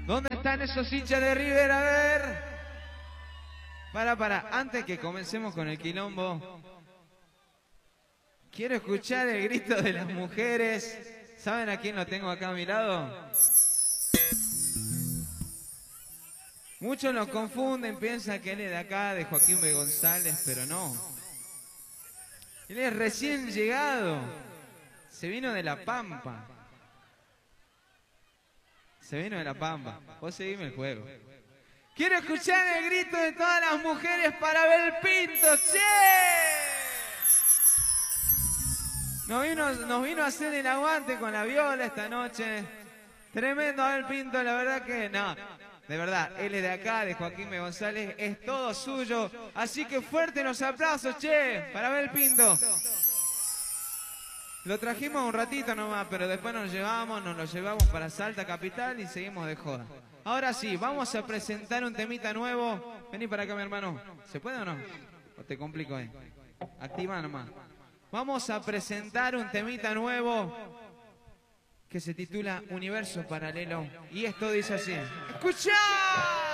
¿Dónde están esos hinchas de River? A ver. Para. Antes que comencemos con el quilombo, quiero escuchar el grito de las mujeres. ¿Saben a quién lo tengo acá a mi lado? Muchos lo confunden, piensan que él es de acá, de Joaquín B. González, pero no. Él es recién llegado. Se vino de La Pampa. Vos seguime el juego. Quiero escuchar el grito de todas las mujeres para Abel Pinto. ¡Che! Nos vino a hacer el aguante con la viola esta noche. Tremendo Abel Pinto, la verdad que no. De verdad, él es de acá, de Joaquín B. González, es todo suyo. Así que fuerte los aplausos, che, para Abel Pinto. Lo trajimos un ratito nomás, pero después nos lo llevamos para Salta Capital y seguimos de joda. Ahora sí, vamos a presentar un temita nuevo. Vení para acá, mi hermano. ¿Se puede o no? ¿O te complico ahí? Activa nomás. Vamos a presentar un temita nuevo que se titula Universo Paralelo. Y esto dice así. ¡Escuchá!